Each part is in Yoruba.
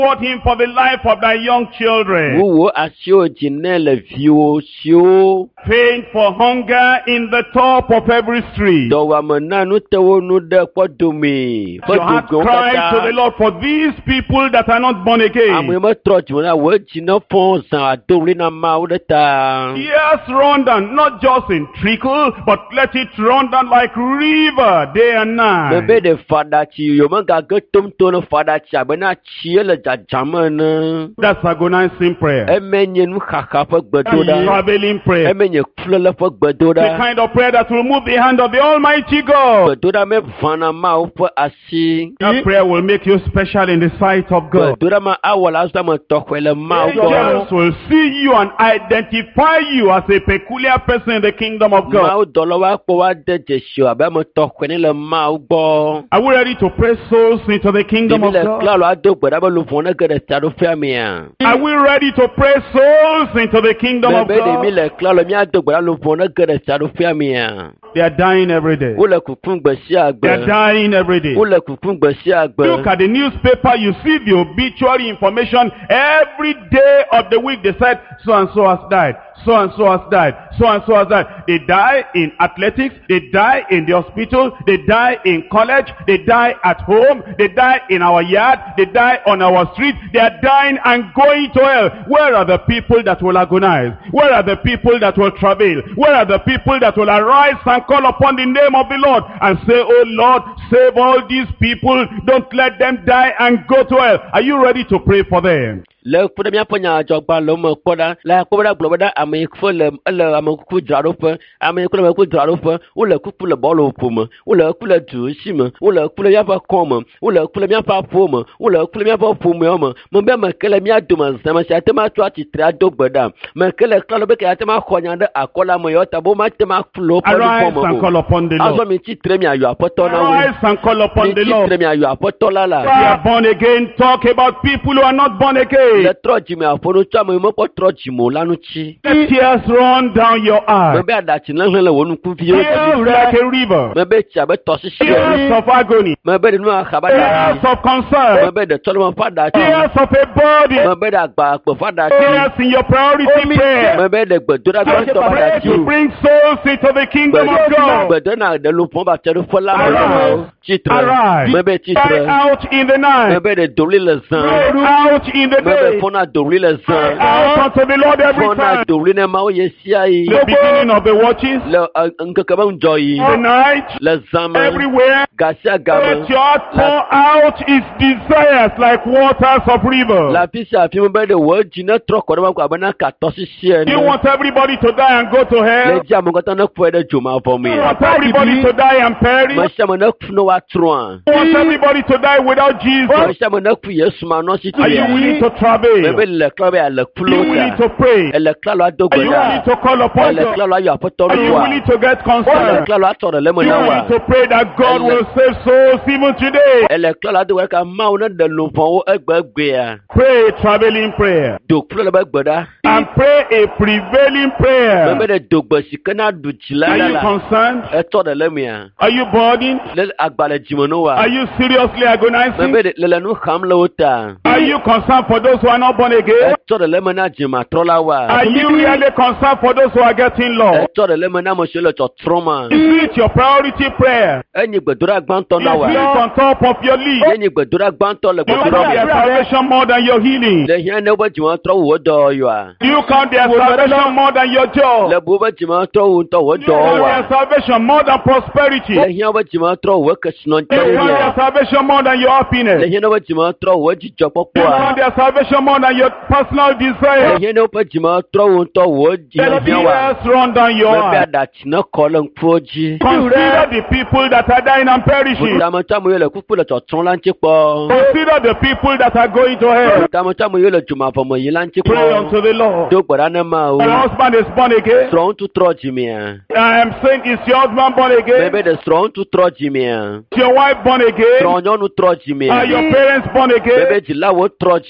Reward him for the life of thy young children. Wo asio jinele vio sio. Pain for hunger in the top of every street. Do wa mananu tewo nu de podumi. Your heart cries to the Lord for these people that are not born again. Amwe troch mo na wo jina fon san adori na ma wo ta. Yes, run down, not just in trickle, but let it run down like river day and night. Bebe de fada chi yo manga getum to no fada chi abena chi le jajamana. That's agonizing prayer. Emenye nu khakha fa gbedoda. Traveling prayer. Emenye kulele fa gbedoda. The kind of prayer that will move the hand of the Almighty God. Gbedoda me vana ma o fa asi. That prayer will make you special in the sight of God. Gbedoda ma awala asa ma tokwele ma o. Angels will see you and identify you as a peculiar person in the kingdom of God. Ma o dolowa po wa de jesu abe mo tokwele le ma o gbo. Are we ready to pray souls into the kingdom of God? Klalo ado gbeda be lu fon na gede tado fa mi a. Are we ready to pray souls into the kingdom of Bebe de mi God? le klalo mi ado gbeda lu fon na gede tado fa mi a. They are dying every day. Wo le kukun gbesi They are agbe. dying every day. Wo le kukun gbesi agbe. Look at the newspaper, you see the obituary information every day of the week. They said, so and so has died. So and so has died. So and so has died. They die in athletics. They die in the hospital. They die in college. They die at home. They die in our yard. They die on our street. They are dying and going to hell. Where are the people that will agonize? Where are the people that will travail? Where are the people that will arise and call upon the name of the Lord and say, oh Lord, save all these people. Don't let them die and go to hell. Are you ready to pray for them? Le kuda mi apanya jogba lo mo koda la koda globoda ame kfo le ame ku draro pe ame ku le ku draro pe o le ku le bolo pum o le ku le du shim o le ku le ya fa kom o le ku le mi fa pom o le ku le mi fa pom mo be me kele mi aduma sama sha te ma to ati tra do gbeda me kele klalo be ke te ma khonya de akola mo yo tabo ma te ma flo pom Arise and call upon the aso Lord. mi ti tre mi ayo apoto na wo Arise and call upon the mi ti Lord. tre mi ayo apoto la la If you are born again, talk about people who are not born again. le troji mi aforo chamo mo po troji mo lanu chi The tears run down your eyes. me be adachi na le wonu ku fi Tears like a river. me be cha be to sisi Tears of agony. me be nu akaba Tears da of me concern. be de tolo fada Tears of a body. me be da gba po fada Tears in your priority prayer. me be de gbedora gba to Pray fada to bring souls into the kingdom of God. gbedona de lu pon ba teru fola Arise. chitre Arise. me be Cry chitre out in the me night. be de doli le Cry zan out in the me be day. fona doli le Cry zan out unto the Lord every fona time. doli ne ma o ye sia yi The beginning of the watches. le nkaka ba njo yi The night. le zama Everywhere. gasia Let gama your heart pour out its desires like waters of river. la fisi afi mo be de wo jina troko de ko abana ka to sisi You want everybody to die and go to le hell? ji amugata na ku de juma for me You want everybody to die and perish? ma sha mo na ku no wa tron You want everybody to die without Jesus? ma sha mo na ku yesu ma no si Are you willing to me travel? be le klabe ale Are you willing to kulota pray? ele klalo Are you willing adogoda to call upon ele God? klalo ayo apoto Are you wa willing to get ele concerned? klalo atoro le mo Are you na willing wa to pray that God will save souls even today? ele klalo adogoda ka ma o na de lo fon o egbegbe ya Pray a traveling prayer do kulo le be gboda and pray a prevailing me prayer. be de dogbo sikana du chila Are you la concerned? e to de le mi ya Are you burdened? le agbale jimono wa Are you seriously me agonizing? be de le nu kham lo ta Are you concerned for those who are not born again? ẹtọ́ rẹ̀ lẹ́mọ̀ náà jìmọ̀ àtọ́lá wa. Are you really concerned for those who are getting lost? ẹtọ́ rẹ̀ lẹ́mọ̀ náà mo ṣe lọ́tọ̀ trọ́mà. Is it your priority prayer? ẹ̀yin gbẹ̀dúrà gbáǹtọ́ Is náà wà. it on top of your list? ẹ̀yin gbẹ̀dúrà gbáǹtọ́ lẹ̀ Do you gbẹ̀dúrà count their wà. salvation more than your healing? lẹ́yìn ẹni wọ́n jìmọ̀ tọ́ wò dọ̀ yọ à. Do you count their salvation more than your job? lẹ́bù wọ́n jìmọ̀ tọ́ wò tọ́ wò Do you dọ̀ count wà. their salvation more than prosperity? Do lẹ́yìn wọ́n jìmọ̀ tọ́ wò kẹsìnà you count jẹ́rìí their à. salvation more than your happiness? Do lẹ́yìn wọ́n jìmọ̀ tọ́ wò jíjọ you pọ́pọ́ à. count their salvation more than your personal desire? lẹ́yìn wọ́n jìmọ̀ tọ́ wò tọ́ wò Let jìjọ wà. tears run down your mẹ́bí eyes. àdàtì náà kọ́ ló ń kú jí. Consider the people that are dying and perishing. mùtàmọ́tàmù yóò lẹ̀ kúkú lọ́tọ̀ tún láńtí pọ̀. Consider the people that are going to hell. mùtàmọ́tàmù yóò lẹ̀ jùmọ̀ àfọ̀mọ̀ yìí láńtí Pray pọ̀. unto the Lord. tó gbọ́dá náà máa o. Your husband is born again. Strong to throw Jimmy. I am saying, is your husband born again? Maybe the strong to throw Jimmy. Is your wife born again? Strong to throw Jimmy. Are your parents born again? Maybe the low throw Jimmy. And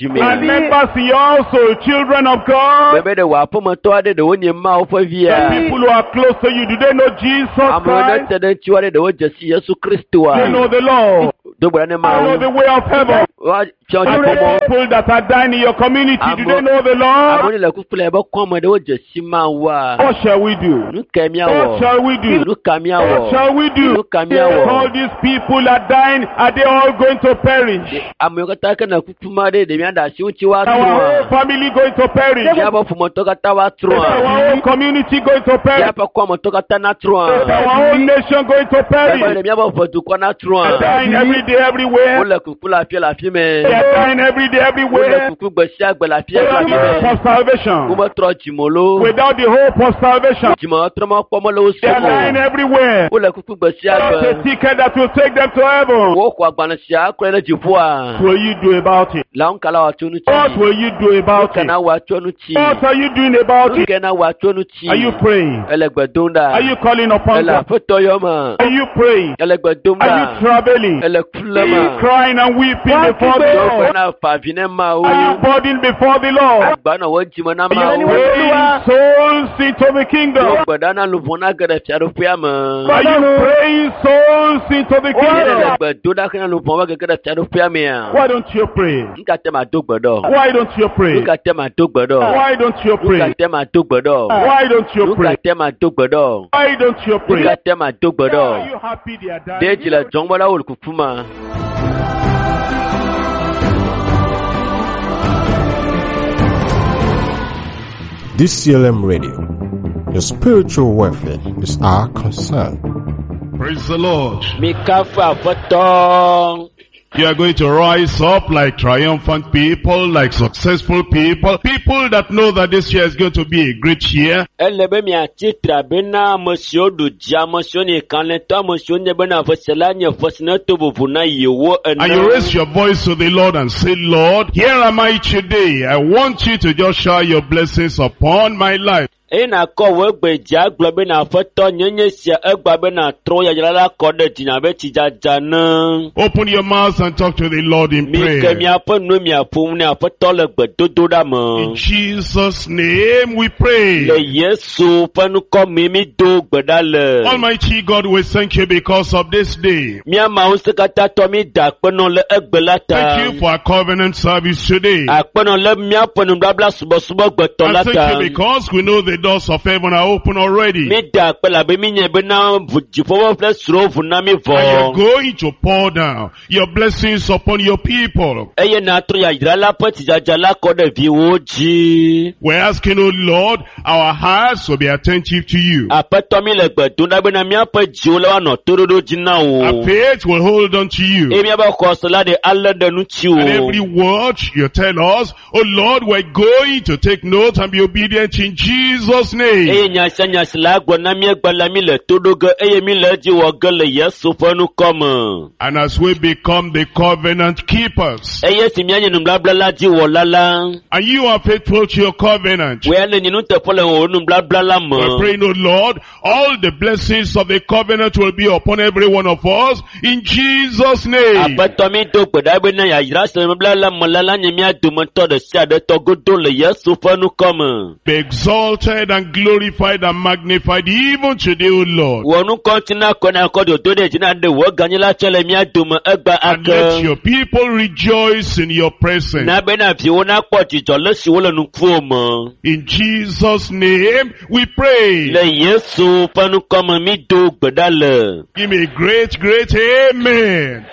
members in your household, children of God. Bebe de wa po mo to ade de wonye ma wo fa The via. people who are close to you, do they know Jesus Amona Christ? tede ti wa de wo jesi Yesu Kristo They know a. the law. Do bra ne They ma know wo. the way of heaven. Wa chon And ti the pomo. people that are dying in your community, do they know the law? Amoni le ku pele bo kon mo de wo jesi ma wa. What shall we do? Nu kemi What awo. shall we do? Nu kami What awo. shall we do? Nu kami awo. All these people are dying, are they all going to perish? Amoyo kata kana kutuma de mi anda si unchi wa Our whole tro. family going to perish? Ya ba fumo to kata wa tro. Our whole community going to Ya perish? pa kwa mo to kata na tro. Our whole nation going to Ya ba perish? de mi ba fo du kwa na tro. They're dying every day, everywhere. Ole kuku la fi me. They're dying every day, Ole everywhere. kuku gbe si agbe la fi Without the hope me. of salvation. Mo tro jimolo. Without the hope of salvation. Jimo tro mo po mo lo They're dying so. everywhere. Ole kuku gbe si Without a agbe. ticket that will take them to heaven. Wo kwa gbana si akure le jifu a. What will you do about it? La on kala wa tunu What chi. will you do about it? Kana wa tunu chi. What are you doing about it? Kana wa tunu chi. Are you praying? Elegbe donda. Are you calling upon Ela God? foto yo ma. Are you praying? Elegbe Are donda. you traveling? Ele Are kulama. you crying and weeping before the Yo Lord? na fa vine ma o. Are you burdened before the Lord? Agba na wo jimo na Are ma you o. praying souls into the Yo kingdom? gbada na lu bona gere fiaro pia ma. Are you praying souls into the kingdom? Elegbe donda kana lu bona gere fiaro pia me a. Why don't you pray? Nka te ma do gbodo. Why don't you pray? Nka te ma do gbodo. Why don't you Nka pray? te ma do gbodo. Why don't you Nka pray? te ma do gbodo. Why don't you pray? Nka te ma do Are gbodo. you happy they are dying? De jila jongbola ol kufuma. DCLM Radio. Your spiritual welfare is our concern. Praise the Lord. Mi kafa foto. You are going to rise up like triumphant people, like successful people, people that know that this year is going to be a great year. Elebe mi atitra bena monsieur du dia monsieur ni kanlento monsieur ne bena fosela ni fosna to buvuna yewo And you raise your voice to the Lord and say, Lord, here am I today. I want you to just shower your blessings upon my life. ina ko we gbeja globe na foto nyenye sia egba be na tro ya jala ko de tinya be tijaja na Open your mouth and talk to the Lord in mi ke mi prayer. apo no mi apo ni afoto le gbedodo da mo In Jesus' name we pray. le yesu panu ko mi do gbeda le Almighty God, we thank you because of this day. mi ama o sekata to mi da penu le egbelata Thank you for our covenant service today. apenu le mi apo nu blabla subo gbeto And thank lata you because we know the doors of heaven are open already. mi da pela be mi nye be na jifo fle suro vuna mi vo And you're going to pour down your blessings upon your people. eye na tro ya jira la pe tijaja la ko de vi wo ji We're asking, oh Lord, our hearts will be attentive to you. apeto mi le gbedun da be na mi ape ji o le na torodo jina Our o faith will hold on to you. emi aba ko so la de alle de nu ti And o every word you tell us, oh Lord, we're going to take note and be obedient in Jesus' name. eye nya se la gbo na mi egba la mi le todogo eye mi le ji wo ge le yesu fonu komo And as we become the covenant keepers, eye si mi anya nu blabla la ji wo lala and you are faithful to your covenant, we ale ni nu te fole o nu blabla la mo we're praying, oh Lord, all the blessings of the covenant will be upon every one of us in Jesus' name. apeto mi do gbeda be na ya jira se mi blabla mo lala ni mi adumo to de si ade to godo le yesu fonu komo Be exalted and glorified and magnified even today, O Lord. wonu kontina kona ko do de jina de wo ganyela chele mi adumo egba And let ake your people rejoice in your presence. na be na fi wo na po jijo le si wo le nu ku mo In Jesus' name we pray. le yesu fanu komo mi do gbeda le Give me a great, great amen.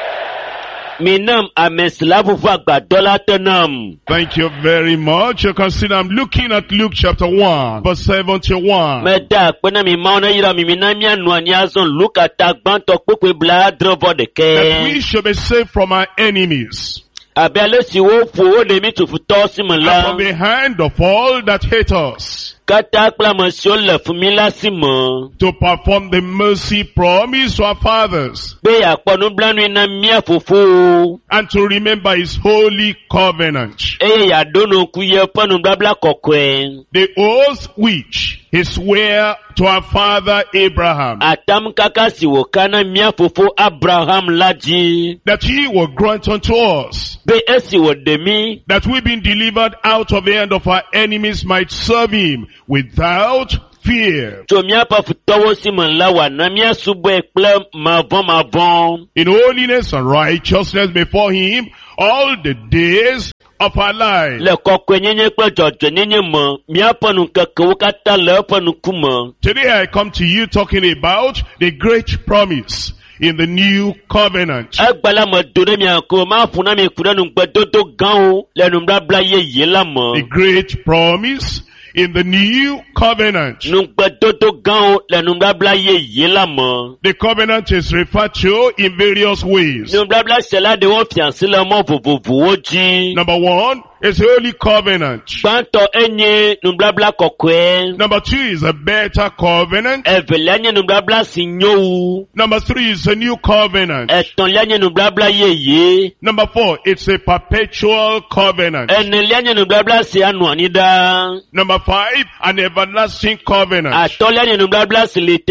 mi nam ameslavu va gbadola tenam Thank you very much. You can see I'm looking at Luke chapter 1, verse 71. me da pe na mi ma na yira mi na mi anu ani azon luka ta gban to pepe bla drovo de That we ke should be saved from our enemies abele si wo fo wo de mi tu futo si mo and la from the hand of all that hate us, kata kla mo si o le fun mi la si mo to perform the mercy promised to our fathers, pe aponu blanu na mi afofo and to remember his holy covenant, eye ya dono ku ye ponu blabla kokwe the oath which he swore to our father Abraham Atam kaka si wakana mia fofo Abraham laji. that he will grant unto us Be esi wademi. that we being delivered out of the hand of our enemies might serve him without fear, To mia pa futowo si manlawa na mia subwe kple mavon. in holiness and righteousness before him all the days of our life. Le kokwe nyenye kple jojo nyenye mo. Mia pa nunkeke wukata le pa nukumo. Today I come to you talking about the great promise in the new covenant. Egbala mo dore mi anko ma funa mi kuda nunkpe dodo gan o. Le numbrabla ye la mo. The great promise in the new covenant. Nunkpe dodo gan o. Le numbrabla ye la mo. The covenant is referred to in various ways. Numbrabla sela de won fiansi le mo vovovo oji. Number one is the Holy Covenant. Gbanto enye numbrabla kokwe. Number two is a better covenant. Evele nye numbrabla si nyowu. Number three is a new covenant. Etonle nye numbrabla ye. Number four, it's a perpetual covenant. Enele nye numbrabla si anuanida. Number five, an everlasting covenant. Atole nye numbrabla si li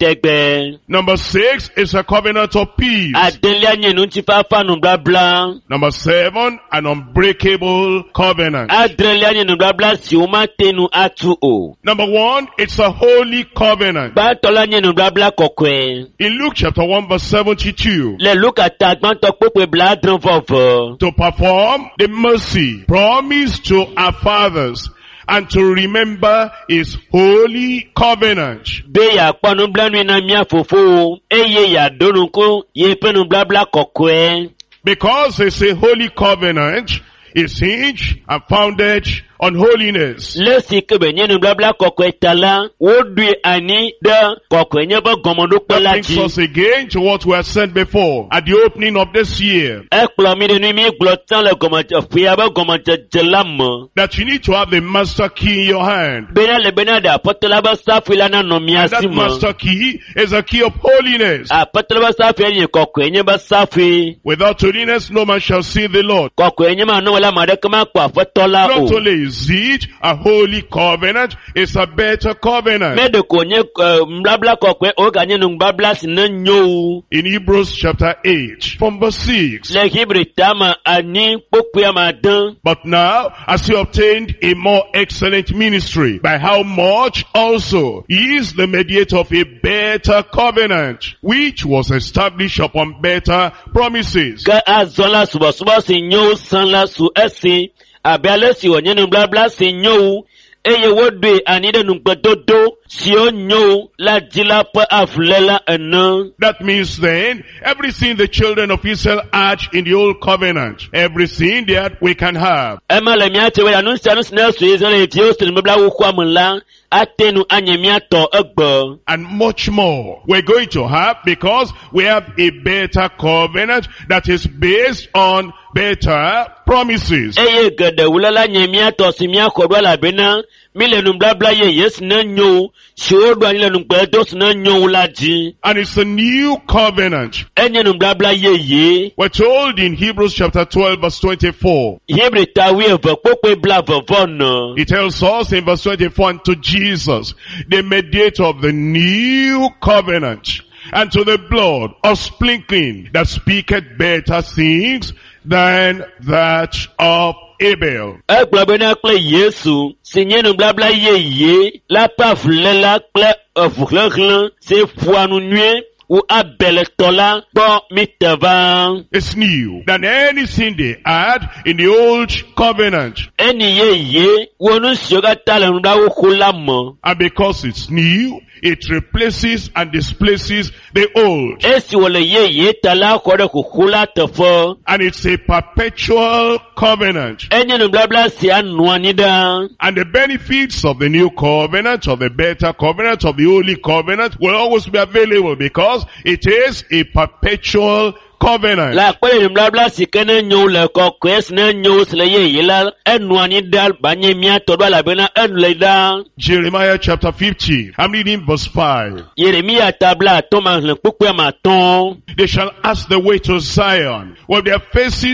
tegbe. Number six is a covenant of peace. Adele nye nuntifafa numbrabla. Number seven, an unbreakable covenant. Adele nye numbrabla si umatenu atu o. Number one, it's a holy covenant. Gbantola nye numbrabla kokwe. In Luke chapter 1 verse 72, Le lukata gbanto kpokwe bladron vovo. to perform the mercy promised to our fathers and to remember his holy covenant. Be ya kpɔ nublanui na mia fofo. Eye ya donunko ye pe nublabla kokwe. Because it's a holy covenant, it's hinged and founded on holiness. Lesi kebe nye nublabla kokwe tala. Wodui ani de kokwe nye ba gomodo That kwela brings ji. us again to what we have said before at the opening of this year, Ekplo mi de nui mi glotan le gomodo fuya ba gomodo jelam. that you need to have the master key in your hand. Bena le bena da apotola ba safi la na no And miasi that mo. master key is a key of holiness. Apotola ba safi nye kokwe nye ba safi. Without holiness, no man shall see the Lord. Kokwe nye ma no wala madekama kwa apotola Not o. only is it a holy covenant, it's a better covenant. Mede konye mblabla kokwe oga nye nublabla sinenyo. In Hebrews chapter 8, from verse 6. Le Hebrew tama ani pokwe amadan. But now, as he obtained a more excellent ministry, by how much also he is the mediator of a better covenant, which was established upon better promises. Ka azola suba si nyo san la su esi. Abiale si onye nublabla si nyo. Eye wodwe anide nungbedodo si o nyo la jila pe aflela ene. That means then, everything the children of Israel had in the old covenant, everything that we can have. Ema le miate we anunsi na su Israel eti o sin mebla wukwa mla. Atenu anye miato egbe. And much more we're going to have, because we have a better covenant that is based on better promises. Eye gede wulala nye miato si miakodwa la bena. Mile numblabla ye yes na nyo. Si odwa nile numbledo si na nyo ulaji. And it's a new covenant. Enye numblabla ye. We're told in Hebrews chapter 12 verse 24. Hebre tawi eve kokwe bla vevon. It tells us in verse 24, and to Jesus, the mediator of the new covenant, and to the blood of sprinkling that speaketh better things than that of Abel. Ekplobe na kple Yesu. Si nye numblabla ye. La pa flela kple evuklenklen. Se fuanu nue. Ou Abel tola. Bon miteva. It's new than anything they had in the old covenant. Eni ye. Wonu sioga tala numbla ukula mo. And because it's new, it replaces and displaces the old. Esi wole ye tala kode kukula tefo. And it's a perpetual covenant. Enye numblabla si anuanida. And the benefits of the new covenant, of the better covenant, of the holy covenant will always be available, because it is a perpetual covenant. La kwele numblabla si kene nyo le kokwes ne nyo sile ye la enuanida banye miato dwa la bena enuleda. Jeremiah chapter 50. I'm reading verse 5. Yeremia tabla Thomas le kukwe maton. They shall ask the way to Zion with their faces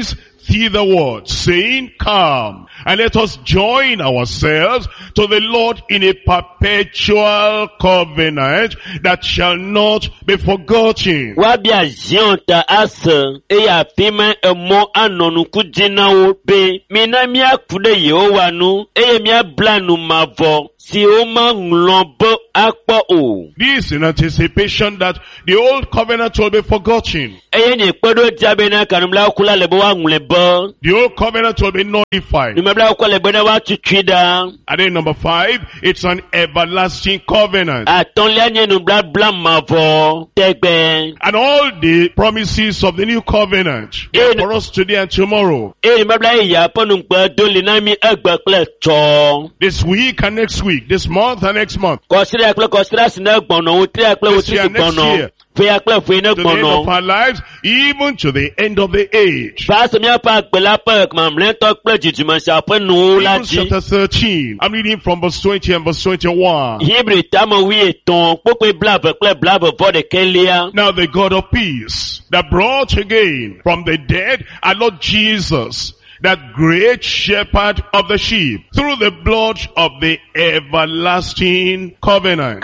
thitherward, saying, Come, and let us join ourselves to the Lord in a perpetual covenant that shall not be forgotten. Wabia jianta asa eya pima emo anonuku jinawo be mina mia kude Yehowa nu eye mia blanu mavo si o ma nglobo akpo o. This in anticipation that the old covenant will be forgotten. Eye ni pedo jabena kanumla kula lebo wa ngulebo. The old covenant will be nullified. Numebla kula lebo na wa tutwida. And then number 5, it's an everlasting covenant. Atonlia nye numbla bla mavo tegbe. And all the promises of the new covenant for us today and tomorrow. Numebla ya ponumpa doli na mi egbe kle cho. This week and next week, this month and next month. This year and next year. To the end of our lives, even to the end of the age. Hebrews chapter 13. I'm reading from verse 20 and verse 21. Now the God of peace, that brought again from the dead our Lord Jesus, that great shepherd of the sheep, through the blood of the everlasting covenant.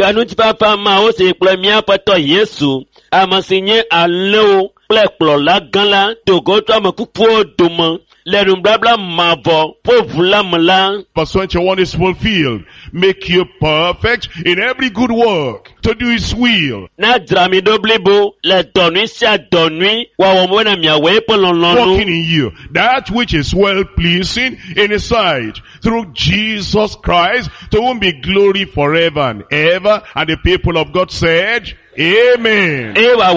Verse 21 is fulfilled. Make you perfect in every good work, to do his will. Working in you that which is well pleasing in his sight, through Jesus Christ, to whom be glory forever and ever. And the people of God said, Amen.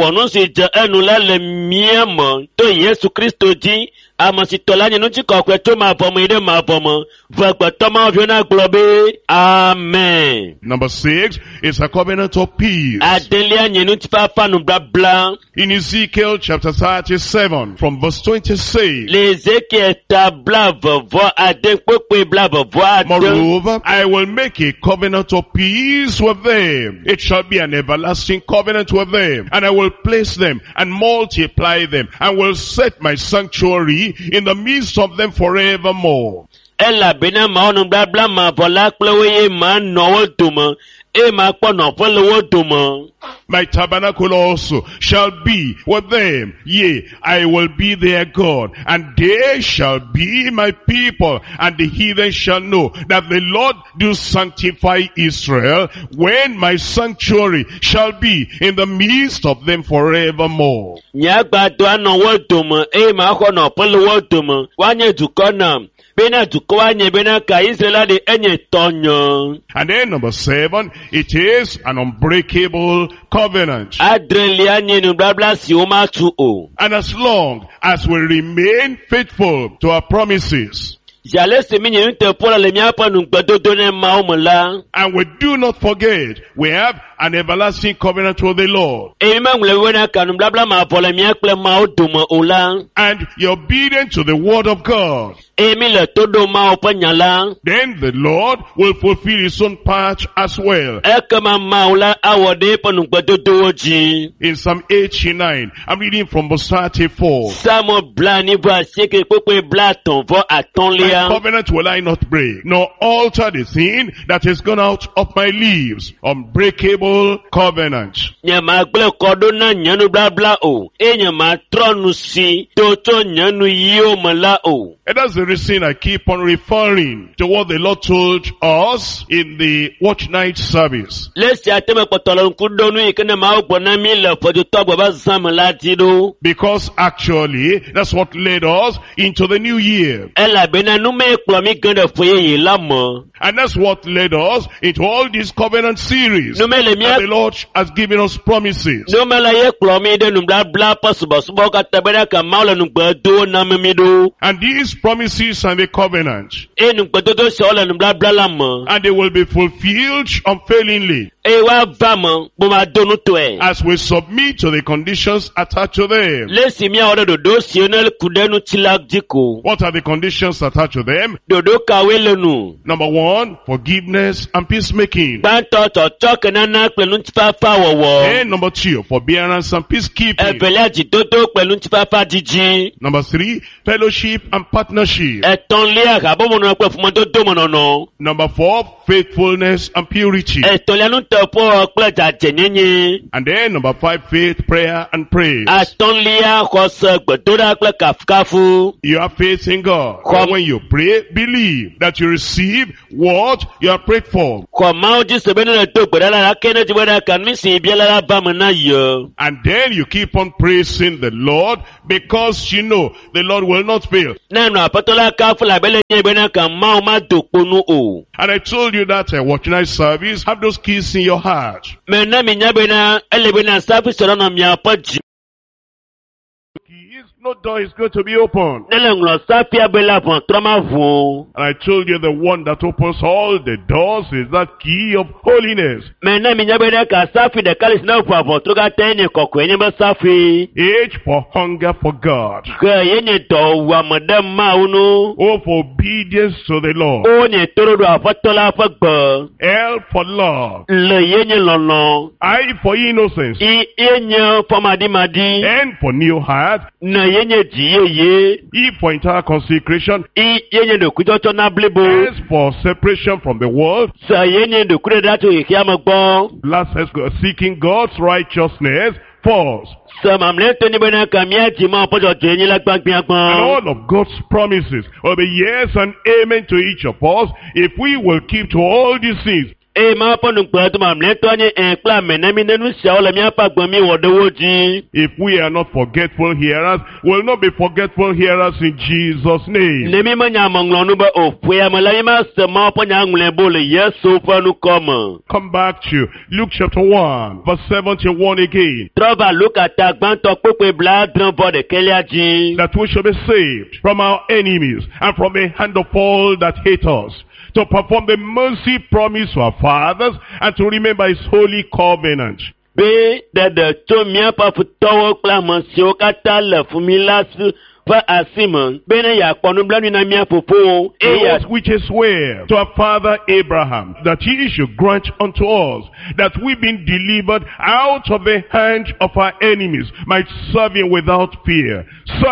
Amen. Number 6 is a covenant of peace. In Ezekiel chapter 37 from verse 26. Moreover, I will make a covenant of peace with them. It shall be an everlasting covenant with them, and I will place them and multiply them, and will set my sanctuary in the midst of them forevermore. My tabernacle also shall be with them, yea, I will be their God, and they shall be my people, and the heathen shall know that the Lord do sanctify Israel, when my sanctuary shall be in the midst of them forevermore. And then number 7, it is an unbreakable covenant. And as long as we remain faithful to our promises, and we do not forget, we have an everlasting covenant with the Lord. And you're obedient to the word of God. Then the Lord will fulfill his own part as well. In Psalm 89, I'm reading from verse 34. My covenant will I not break, nor alter the thing that is gone out of my lips. Unbreakable covenant. And that's the reason I keep on referring to what the Lord told us in the watch night service. Because actually, that's what led us into the new year. And that's what led us into all these covenant series. And the Lord has given us promises. And these promises and the covenant, and they will be fulfilled unfailingly. E wa vama boma donu toe. as we submit to the conditions attached to them. Lesi mi awon dodo sionel kudenu tilak diko. What are the conditions attached to them? Dodo kawe lenu. Number 1, forgiveness and peacemaking. Banto to chok nana pẹ̀lú ntifafa wowo. And number 2, forbearance and peacekeeping. Ebele jidodo pẹ̀lú ntifafa jiji. Number 3, fellowship and partnership. Eton le agabo mono pe fun dodo mono. Number 4, faithfulness and purity. Eton le nu te po pe jaje nyenye. And then number 5, faith, prayer and praise. Aton le ko se gbedora pe kafkafu. You have faith in God. And when you pray, believe that you receive what you have prayed for. Ko ma oji se benu le to gbedala la kene ti weda kan mi sin biela ba mo na yo. And then you keep on praising the Lord because you know the Lord will not fail. Nanu apatola kafu la bele nye bena kan ma o ma dokponu o. And I told you that watch night service, have those keys in your heart. Me na mi nya bena ele bena service ro na mi apaji. Keys, no door is going to be open. Nele nglo safi abela fon troma vu. And I told you the one that opens all the doors is that key of holiness. Me na mi nya bena ka safi de kalis na fu avon troga tene kokko enye be safi. H for hunger for God. Ke yenye do wa madam ma unu. O for obedience to the Lord. O nye toro do afatola afagba. L for love. Le yenye lono. I for innocence. I yenye pomadi madi. N for new heart. Na yenye jiye. E for entire consecration. I yenye do kujoto na blebo. S for separation from the world. Sa yenye do kure datu ikiama gbon. Last S, seeking God's righteousness. False. Sa mamle toni bena kamia jima pojo jenye la gbangbi And agbon. all of God's promises will be yes and amen to each of us if we will keep to all these things. E ma ponu gbo to mamle toni en kla menemi nenu sia ole mi apa gbon mi wodowo ji. If we are not forgetful hearers, we'll not be forgetful hearers in Jesus' name. Nemi manya manglonu ba ofwe amala ma se ma ponya ngule bole yeso panu koma. Come back to Luke chapter 1, verse 71 again. Trova luka ta gban to pope bla dran bo de keliaji. That we shall be saved from our enemies and from the hand of all that hate us, to perform the mercy promise to our fathers and to remember his holy covenant. Be de to mia pa futowo klamansi kata le fumi lasu fa asimon bene ya ponu blanu na mia popo e ya Which is where to our father Abraham, that he should grant unto us that we being delivered out of the hand of our enemies might serve him without fear,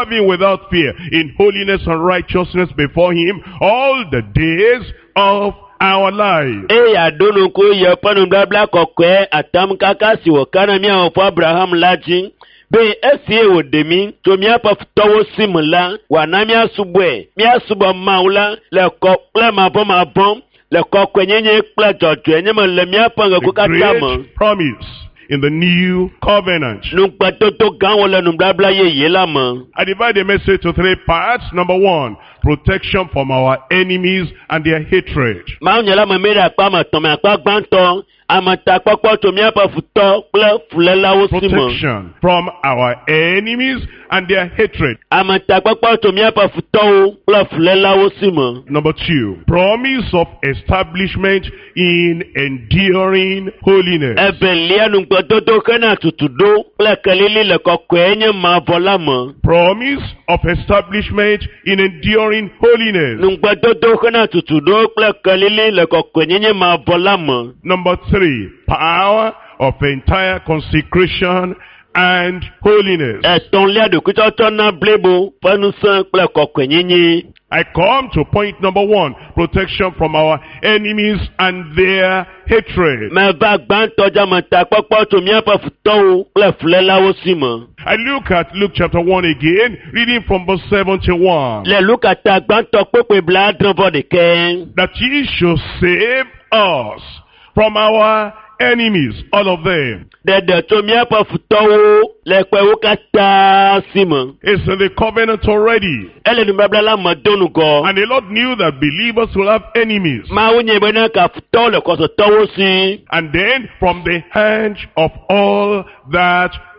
in holiness and righteousness before him all the days of our life. e ya donu ko ye ponu blabla kokwe atam kaka si wo kana mia o Abraham laji be esie wo demi to mia pa futowo simula wa na mia subwe mia subo maula le ko plema bom le ko kwenyenye kla jojo enye mo le mia pa ko The kata mo great promise in the new covenant. nu patoto gan wo le nu blabla ye la mo. I divide the message to 3 parts. Number 1, protection from our enemies and their hatred. Ma nyala mo mera pa ma to me pa gbanto amata popo to mi apa futo ple fulela wo simo. Protection from our enemies and their hatred. Amata popo to mi apa futo ple fulela wo simo. Number 2, promise of establishment in enduring holiness. Ebelia nu gbododo kana tutudo ple kelele le kokwenye ma vola mo. Promise of establishment in enduring holiness. Nu gbododo kana tutudo ple kelele le kokwenye ma vola mo. Number 3, power of entire consecration and holiness. Eton lia de kutoto na blebo panu san ple kokwenye. I come to point number 1, protection from our enemies and their hatred. Me va gbanto jamata popo to mi apa futo ple fulela wo simo. I look at Luke chapter 1 again, reading from verse 71. Le luka ta gbanto popo bla dran bo de ken. That ye should save us from our enemies, all of them. Dede to mi apa futowo le pe wo kata simo. It's in the covenant already. Ele nu babla la madonu go. And the Lord knew that believers will have enemies. Ma wonye bena ka futo le ko so towo si. And then from the hand of all that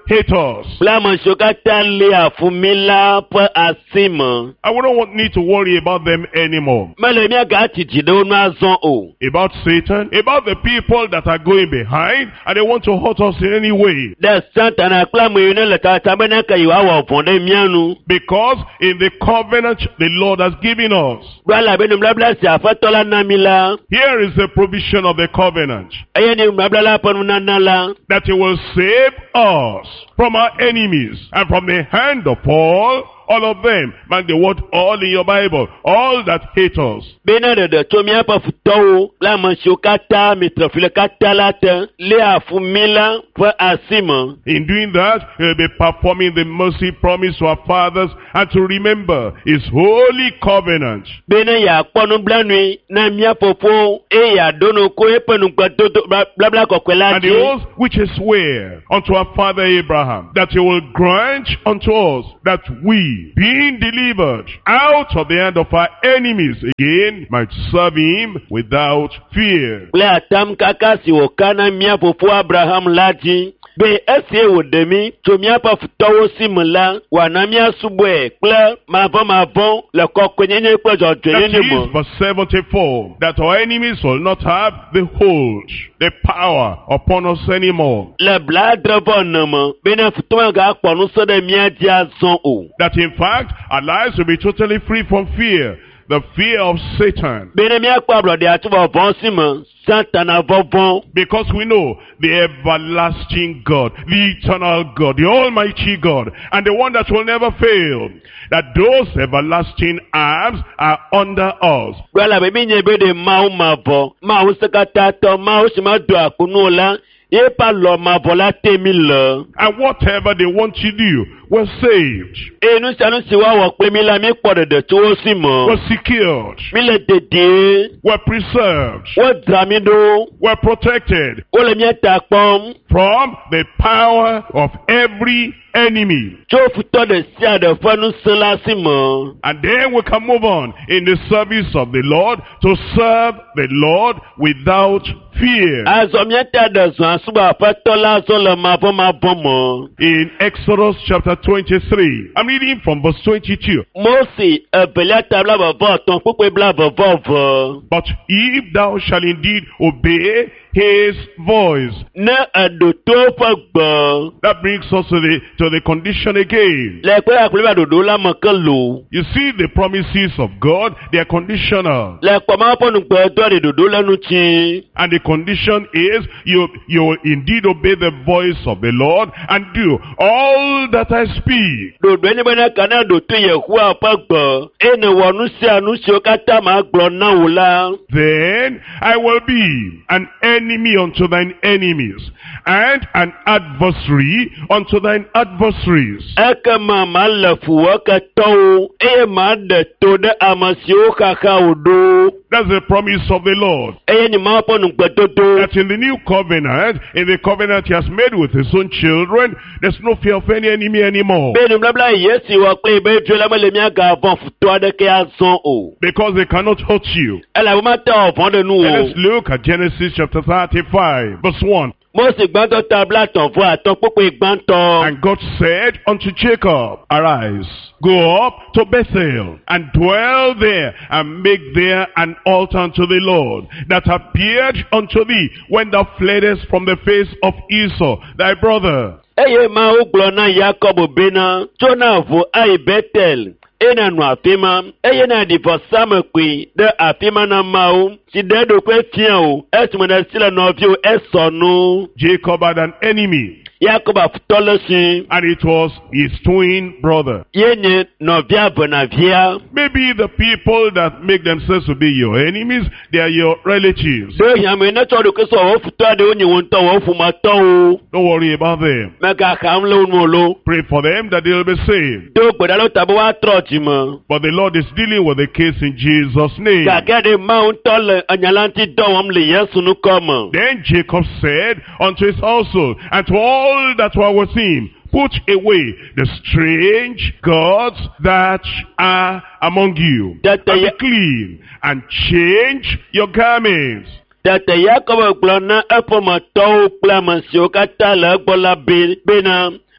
hate us. Kple ame siwo katã le afumi la ƒe asi me. And we don't need to worry about them anymore. Mele míagatsi dzi ɖe wo nu azɔ o. About Satan, about the people that are going behind and they want to hurt us in any way. Ɖe Satana kple ame yiwo ne le tata be ne ke yewoawɔ vɔ ɖe mía nu. Because in the covenant the Lord has given us, Ɖo elabe nubabla si Aƒetɔ la na mi la. here is the provision of the covenant, Eye ne nubabla la ƒe nunana la. that He will save us from our enemies and from the hand of all of them. Mark the word all in your Bible. All that hate us. Bena ɖeɖe tso míaƒe futɔwo kple ame siwo katã mitrɔfi le katã la te le afumi la ƒe asi me. In doing that, He will be performing the mercy promise to our fathers and to remember His holy covenant. Bena yeakpɔ nublanui na mía fofowo eye yeaɖo noko eƒe nugbedodo blabla kɔkɔe la And the dzi. oath which He sware unto our father Abraham, that He will grant unto us that we, being delivered out of the hand of our enemies again, might serve Him without fear. Kple atam kaka si wòka na mía fofo Abraham la dzi. Be esie wòɖe mí tso míaƒe futɔwo si me la, wòana míasubɔe kple mavɔmavɔ le kɔkɔenyenye kple That dzɔdzɔenyenye is me. verse 74, that our enemies will not have the hold, the power upon us anymore. Le bladrevɔ me, bena futɔwo gakpɔ nusɔ ɖe mía dzi azɔ o. That in fact, our lives will be totally free from fear, the fear of Satan. Bena míakpɔ ablɔɖe ati vɔvɔ si me, Satana vɔvɔ. Because we know the everlasting God, the eternal God, the almighty God, and the one that will never fail, that those everlasting arms are under us. Ɖo elabe mi nye be ɖe Mawu mavɔ, Mawu sekatatɔ, Mawu si medo akunu o la, yeƒe alɔ mavɔ la te mi le. And whatever they want to do, we're saved, Eye nu sia nu si woawɔ kple mi la, mi kpɔ ɖeɖe tso wo si me. we're secured, Mi le dedie, we're preserved, wodzra mi ɖo, we're protected wole mía ta kpɔm. from the power of every enemy. Tso futɔ ɖe sia ɖe ƒe ŋusẽ la si me. And then we can move on in the service of the Lord to serve the Lord without fear. Azɔ míata ɖe zɔ asubɔ Aƒetɔ la azɔ le mavɔmavɔ me. In Exodus chapter 23, I'm reading from verse 22. Mose evelia ta blaʋeʋɔ-etɔ̃ kpukpoe blaʋeʋɔ-eve. But if thou shalt indeed obey His voice. Ne eɖo to ƒe gbe. That brings us to the condition again. Le kpe akplɔ ɖoɖo la me ke lo. You see, the promises of God, they are conditional. Le kpɔma ƒe nugbedɔ ɖe ɖoɖo le nu tsi. And the condition is you will indeed obey the voice of the Lord and do all that I speak. Ɖoɖo nye be ne ka ne ɖo to Yehowa ƒe gbe. Eye ne wɔ nu sia nu siwo katã ma gblɔ na wò la. Then I will be an enemy unto thine enemies, and an adversary unto thine adversaries. Ekema male fu eketɔwo, eye maɖe to ɖe ame siwo xaxa wò ɖo. That's the promise of the Lord. Eye nye Mawu ƒe nugbedodo. That in the new covenant, in the covenant He has made with His own children, there's no fear of any enemy anymore. Be nubabla Yesu wɔ kple ebe dzo la mele míaga vɔ̃ futɔ aɖeke azɔ o. Because they cannot hurt you. Elabe mate wɔ vɔ̃ ɖe nu And o. let's look at Genesis chapter 35, verse 1. Mose gbãtɔ ta blatɔ̃-vɔ-atɔ̃ kpukpoe gbãtɔ. And God said unto Jacob, Arise, go up to Bethel, and dwell there, and make there an altar unto the Lord, that appeared unto thee when thou fleddest from the face of Esau, thy brother. Eye Mawu gblɔ na Yakob bena, tso na vo ayi Betel. Ena nɔ afi ma, eye na ɖi vɔsamekpui ɖe afi ma na Mawu, si ɖe eɖokui fia o, esime nèsi le nɔviwo Esau nu. Jacob had an enemy, Yakob afutɔ le si. and it was his twin brother. Ye nye nɔvia venavia. Maybe the people that make themselves to be your enemies, they are your relatives. Do hiame ne tsɔ ɖokui sɔ wò futɔ aɖewo nye wò ŋutɔ wò ƒometɔwo. Don't worry about them. Megaham le wo nu o lo. Pray for them that they will be saved. Do gbeɖalo ta be woatrɔ dzime. But the Lord is dealing with the case in Jesus' name. Gake ɖe Mawu ŋutɔ le enya la ŋuti dɔ wɔm le Yesu nukɔme. Then Jacob said unto his household and to all that were with him, put away the strange gods that are among you, That and be clean, and change your garments. Tete Yakob gblɔ na eƒometɔwo kple ame siwo katã le egbɔ la bena,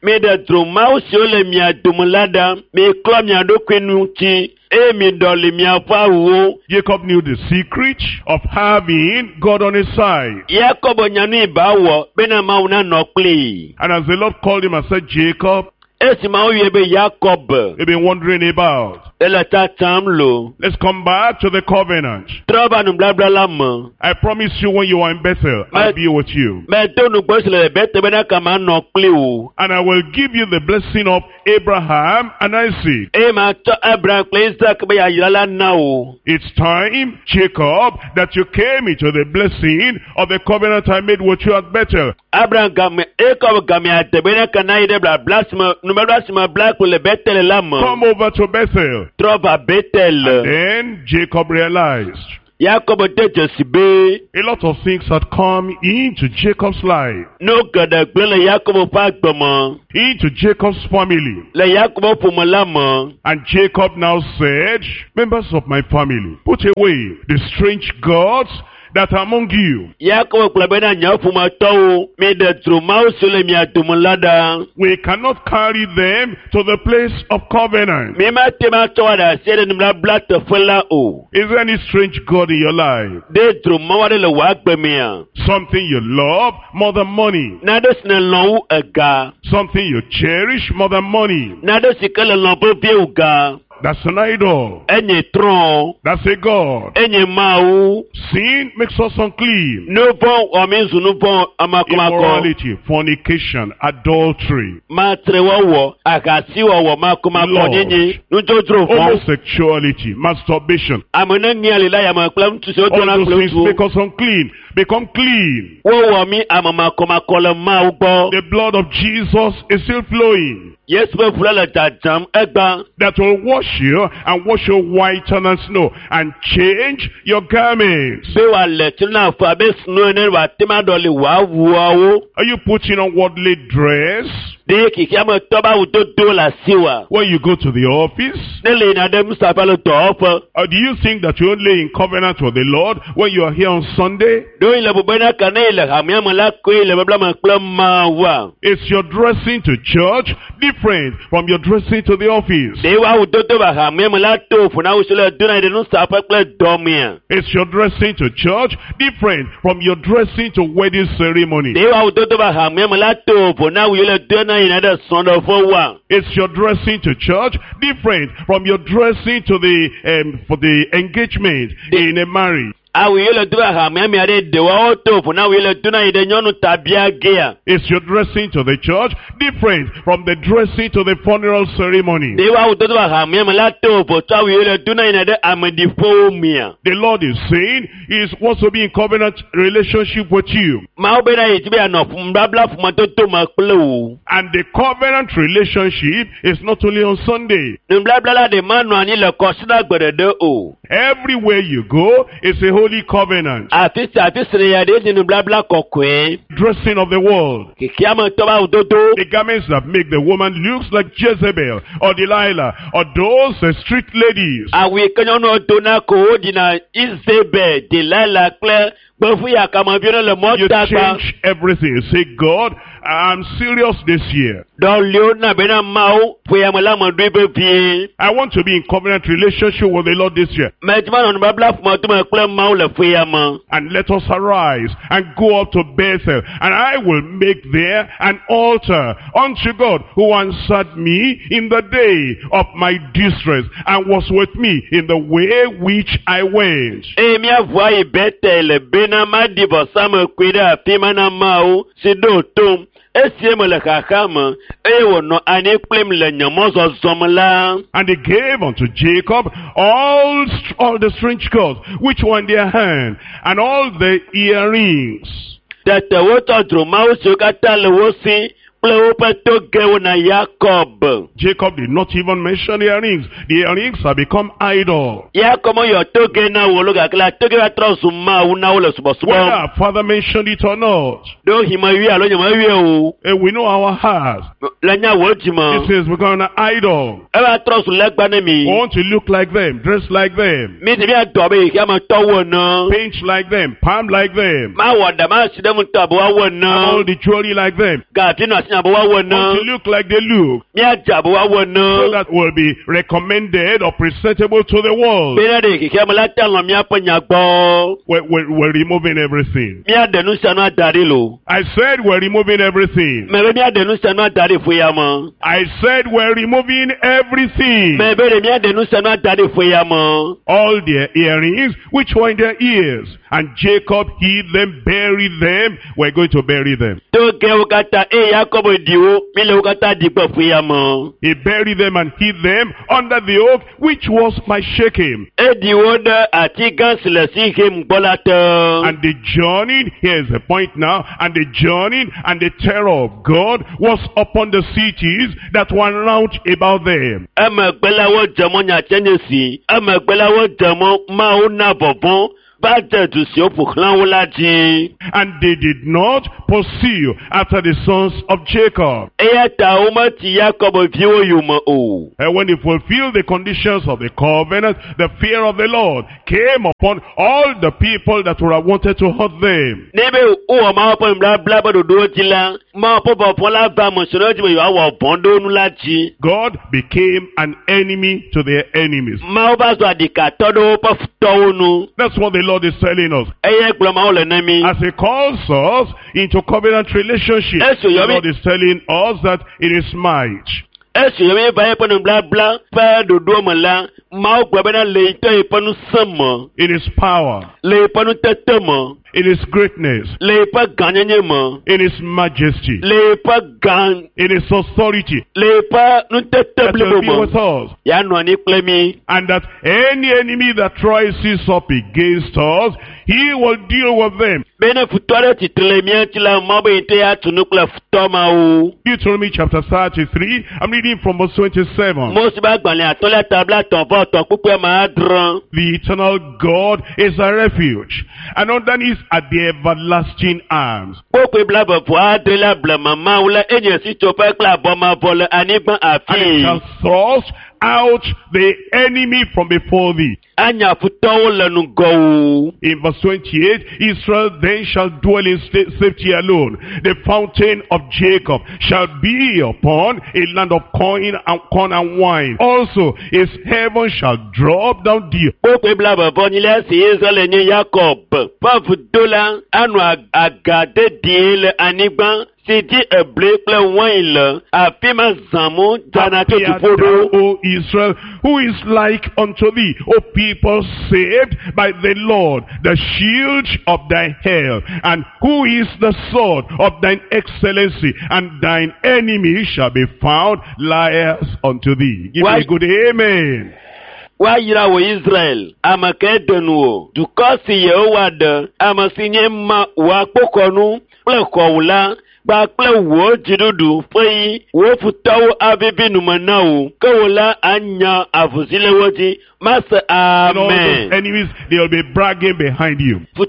Me de dromau si ole mia dumulada, me klo mia do kwenuti, mi doli mia pawo. Jacob knew the secret of having God on his side. Jacob nyanu bawo, bena mauna nokli. And as the Lord called him and said, Jacob, Esi ma oyebe Jacob. you've been wondering about. Elata tamlo. Let's come back to the covenant. Trova nu bla bla lam. I promise you when you are in Bethel, I'll be with you. Me tonu gbosile bete bena kama nokli o. And I will give you the blessing of Abraham and Isaac. Ma to Abraham Isaac be ya yala now. It's time, Jacob, that you came into the blessing of the covenant I made with you at Bethel. Abraham game Jacob game ate bena kana ide bla blasma numero sima black le Bethel lam. Come over to Bethel. Trova Bethel. Then Jacob realized Jacob be a lot of things had come into Jacob's life, no gada gbele Jacob pa gbomo. into Jacob's family. Le Jacob pumalama. And Jacob now said, members of my family, put away the strange gods that are among you. Jacob plebena nyafuma to me de dromau sule mia dumulada. We cannot carry them to the place of covenant. Me ma tema to ada sere nimla blat fela o. Is there any strange God in your life? De dromau de le wagbe mia. Something you love more than money. Na do sne lon aga. Something you cherish more than money. Na do sikele lon pe vie uga. That's an idol. Enye tron. That's a God. Enye mau. Sin makes us unclean. No bon o mezu no bon amakomako. Immorality, fornication, adultery, Matrewo agasi wo makomako nyenye. Nujodro fon. homosexuality, masturbation. Amene niali la ya maklam tu se o All tona those things klo. make us unclean. Become clean. Wo mi amakomako le mau gbo. The blood of Jesus is still flowing. Yes, we fulala tajam egba. That will wash you and wash you whiter than snow and change your garments. Be wa letina fa be snow ne wa tema doli wa wuawo. Are you putting on worldly dress De ki ama toba udodo la siwa. when you go to the office? Nele na dem sapalo to offer. Or do you think that you're only in covenant with the Lord when you are here on Sunday? Do ile bubena kanele hamya mala ko ile babla maklam mawa. Is your dressing to church different from your dressing to the office? De wa udodo ba hamya mala to funa usule duna de no sapakle domia. Is your dressing to church different from your dressing to wedding ceremony? De wa udodo ba hamya mala to funa usule duna ina de sondo fo wa. Is your dressing to church different from your dressing to the for the engagement in a marriage? Awi yele dura hamya mi ade de wa oto funa yele duna ide nyonu tabia gea. Is your dressing to the church different from the dressing to the funeral ceremony? De wa udodo ba hamya mala to fo tawi yele duna ina de amedi fo mia. The Lord is saying He wants to be in covenant relationship with you. Ma obena yitibe anof mbabla fuma to maklo. And the covenant relationship is not only on Sunday. Mbabla la de manu ani le kosida gbede o. Everywhere you go is a holy covenant. Artiste ya de mbabla kokwe. Dressing of the world. Kikiama toba udodo. The garments that make the woman looks like Jezebel or Delilah or those street ladies. Awi kanyono dona ko dina Isabel Delilah Claire. You change everything. You say, God, I'm serious this year. I want to be in covenant relationship with the Lord this year. And let us arise and go up to Bethel, and I will make there an altar unto God, who answered me in the day of my distress and was with me in the way which I went. Na madibo sama kwida pimana mau sido tum esieme le kakama ewo no aneklem le nyamozo zomla. And they gave unto Jacob all the strange gods which were in their hand, and all the earrings. That the water drew mouse you got tell wosi. Jacob did not even mention the earrings. The earrings have become idol. Whether our father mentioned it or not, we know our hearts. This is becoming an idol. We want to look like them, dress like them, paint like them, palm like them, all the jewelry like them. nyabo wa to wona. look like they look, Mia jabo wa so wona. that will be recommended or presentable to the world. Bena de kike mala talo mia pa nyagbo. We're removing everything. Mia denu sanu adari lo. I said we're removing everything. Mebe mia denu sanu adari fuyama. I said we're removing everything. Mebe mia denu sanu adari fuyama. All their earrings, which were in their ears. And Jacob hid them, buried them. We're going to bury them. To ge ukata Yakobo diwo mile ukata digbo fuyama. He buried them and hid them under the oak, which was my Shechem. Diwo da ati gansile si him bolata. And the journey, here's the point now, and the journey and the terror of God was upon the cities that were round about them. Ama gbelawo jamo nya chenesi. Ama gbelawo jamo mauna bobon. And they did not pursue after the sons of Jacob. And when they fulfilled the conditions of the covenant, the fear of the Lord came upon all the people that would have wanted to hurt them. God became an enemy to their enemies. That's what the Lord is telling us. As He calls us into covenant relationship, the Lord is telling us that it is might. It is power. It is greatness. It is majesty. It is authority that will be with us. And that any enemy that rises up against us, He will deal with them. Deuteronomy chapter 33, I'm reading from verse 27. The eternal God is a refuge, and underneath are the everlasting arms. And it shall thrust out the enemy from before thee. In verse 28, Israel then shall dwell in safety alone. The fountain of Jacob shall be upon a land of corn and wine. Also, his heaven shall drop down dew. Appear thou, O Israel, who is like unto thee, O people saved by the Lord, the shield of thy hair, and who is the sword of thine excellency, and thine enemy shall be found liars unto thee. Give me a good amen. Wayira wo Israel amakedenu dukosi Yehowa amasinye ma wa pokonu plekowula gba ple wo jidudu feyi wo futawo abibinu manao kowola anya avuzilewoji Master, amen. And all those enemies, they'll be bragging behind you. And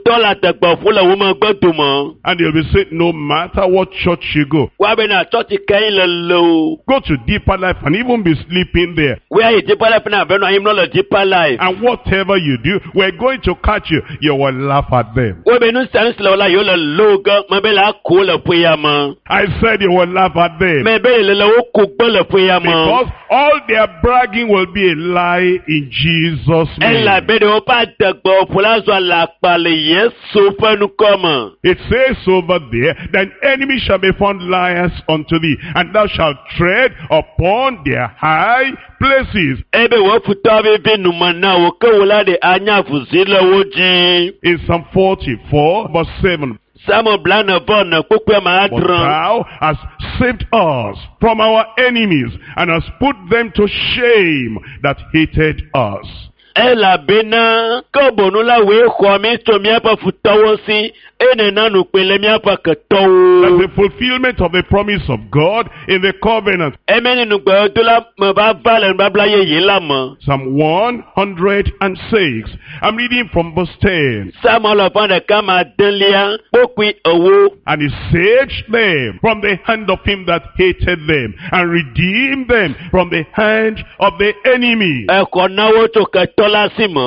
they'll be saying, no matter what church you go, go to Deeper Life and even be sleeping there. And whatever you do, we're going to catch you. You will laugh at them. I said you will laugh at them. Because all their bragging will be a lie in Jesus' name. It says over there, thine enemy shall be found liars unto thee, and thou shalt tread upon their high places. In Psalm 44, verse 7. But thou hast saved us from our enemies, and hast put them to shame that hated us. That's the fulfillment of the promise of God in the covenant. Psalm 106. I'm reading from verse 10. And he saved them from the hand of him that hated them, and redeemed them from the hand of the enemy.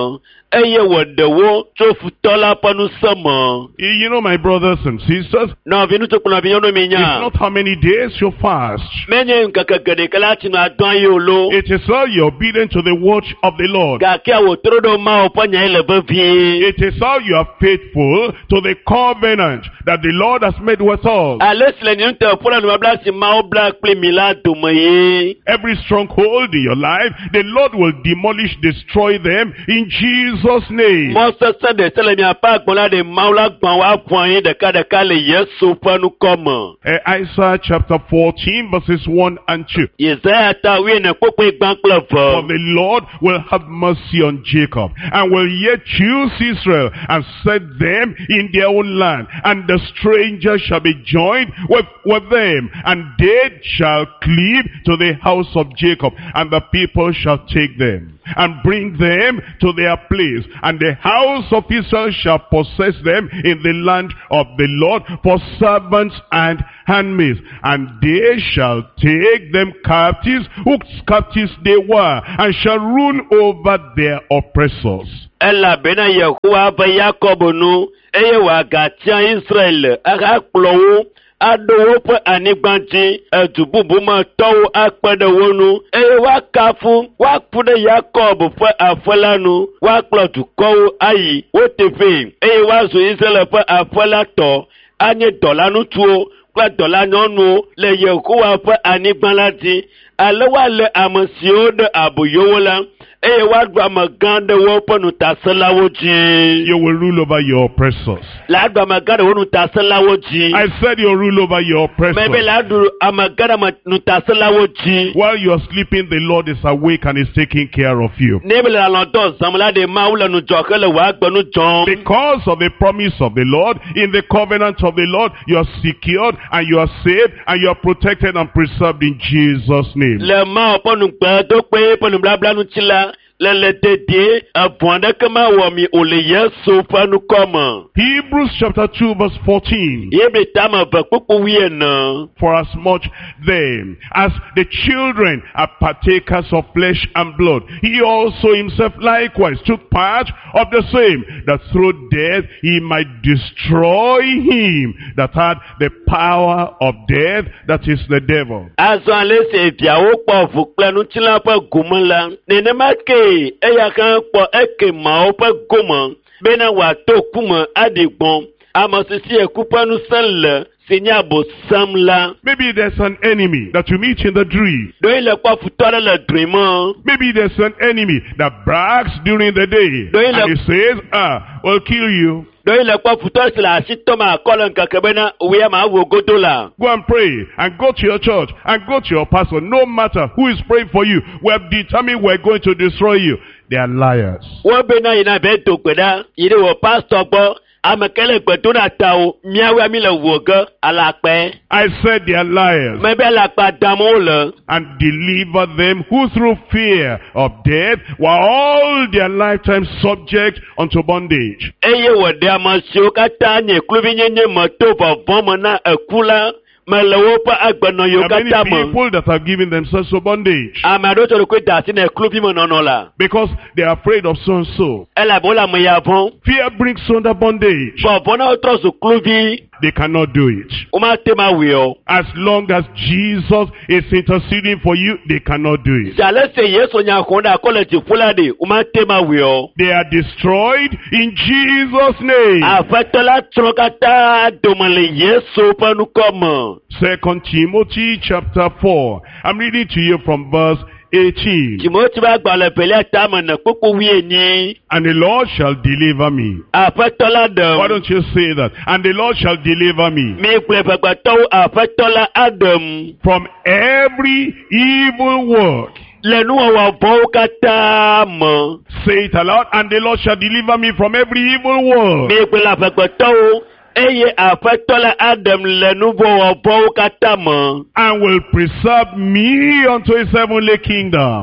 eye wọ̀dẹ̀wó tó futọ́ la panu sọ́mọ. You know, my brothers and sisters, Náà fi nítorí kùnà fi yánú mi it's yàn. not how many days you fast. Mẹ́nyẹ̀ nkàkà gẹ̀dẹ̀ kálá tì náà dán yóò lo. It is how you're obedient to the word of the Lord. Gàkí àwọ̀ tóró dò máa ọ̀pọ̀ nyà ilẹ̀ bẹ́ fi. It is how you are faithful to the covenant that the Lord has made with us. Alẹ́ sílẹ̀ ní ntẹ̀ fúnra ní wàá bla sí máa ó bla pé mi lá dùnmọ̀ yé. Every stronghold in your life, the Lord will demolish, destroy them in Jesus' name. Mọ sẹ́sẹ́ dẹ̀ sẹ́lẹ̀ mi àpá àgbọ̀nlá dẹ̀ máa lá gbọ̀n wá fún ayé dẹ̀kadẹ̀ka lè yẹ so fẹ́nu kọ́ mọ̀. Isaiah chapter 14 verses 1 and 2. Yesaya ta wí ẹ̀nà kókó gbàngbọ̀n For fọ̀. the Lord will have mercy on Jacob, and will yet choose Israel, and set them in their own land. And the stranger shall be joined with them, and they shall cleave to the house of Jacob, and the people shall take them, and bring them to their place. And the house of Israel shall possess them in the land of the Lord for servants and handmaids. And they shall take them captives, whose captives they were, and shall rule over their oppressors. Elabena Yehowa bɛ Yakob nu, eye wòagatia Israel agakplɔwo, aɖo woƒe anyigba dzi, edububumetɔwo akpe ɖe wo nu, eye woakafu, woaku ɖe Yakob ƒe aƒe la nu, woakplɔ dukɔwo ayi wo teƒe, eye woazu Israel ƒe aƒe la tɔ, anye dɔlaŋutsuwo kple dɔlanyɔnuwo le Yehowa ƒe anyigba la dzi, ale woalé ame siwo ɖe aboyowo la. Eye wàá amagã ɖe woƒe nutasẽlawo dzi. You will rule over your oppressors. La aɖu amagã ɖe wo nutasẽlawo dzi. I said you will rule over your oppressors. Mɛbɛ la aɖu amagã ɖe nutasẽlawo dzi. While you are sleeping, the Lord is awake and is taking care of you. Ne bɛ le alɔdɔ zãm la de Mawu le nudzɔƒe le wòa agbenu dzɔm. Because of the promise of the Lord, in the covenant of the Lord, you are secured and you are saved and you are protected and preserved in Jesus' name. Le Mawu ƒe nugbedokpe ƒe nublablanu la. Le dede avɔn ɖeke ma wɔ mi o le Yesu ƒe nukɔme. Hebrews chapter 2 verse 14. Hebrew tame ve kpukpu 14. For as much then as the children are partakers of flesh and blood, he also himself likewise took part of the same, that through death he might destroy him that had the power of death, that is the devil. Azɔ ale se viawo kpɔ ʋu kple ŋutilã ƒe gome la, nenema ke eya hã kpɔ eke mawo ƒe gome bena wòato kume aɖi gbɔn ame sisi eku ƒe ŋusẽ le si nye Abosam la. Maybe there's an enemy that you meet in the dream. Ɖoyi le kpɔ futɔ aɖe le dri me. Maybe there's an enemy that brags during the day and he says, we'll kill you. Ɖoyi le kpɔ futɔ si le asi tɔm akɔ le ŋkeke bena woya ma awu godo la. Go and pray and go to your church and go to your pastor. No matter who is praying for you, we have determined we're going to destroy you. They are liars. Wo bena yina bɛ do gbe ɖa yi ɖe wò pastor gbɔ. Ame kele gbedo na tawo miawo mi le wo ge alakpɛ. I said they are liars. Mebe alakpa dam wole. And deliver them who through fear of death were all their lifetime subject unto bondage. Eye wòɖe ame siwo katã nye kluvi nyenye me to vɔvɔ me na eku la. Me le woƒe agbenɔyiwo There are katã many me. people that have given themselves to bondage Ame aɖewo tsɔ ɖokoe da asi ne kluvi me nɔnɔ la. because they are afraid of so and so. Elabe wole ame ya vɔm. Fear brings under bondage. Vɔvɔ na wotrɔ zu kluvi. They cannot do it. Womate ma wui o. As long as Jesus is interceding for you, they cannot do it. Si ale se Yesu nya xɔ ɖe akɔ le dziƒo la ɖe, womate ma wui o. They are destroyed in Jesus' name. Aƒetɔ la trɔ katã dome le Yesu ƒe nukɔme. 2 Timothy chapter 4. I'm reading to you from verse 18. Timothy ƒe agbalẽ velia tame ne kpukpu 18. And the Lord shall deliver me. Aƒetɔ la Why ɖem. don't you say that? And the Lord shall deliver me Mi kple ƒegbetɔwo aƒetɔ la aɖem. from every evil work. Le nuwɔwɔ vɔwo katã me. Say it aloud. And the Lord shall deliver me from every evil work. Mi kple aƒegbetɔwo eye aƒetɔ la aɖem le nuvɔwɔ vɔwo katã me. And will preserve me unto his heavenly kingdom.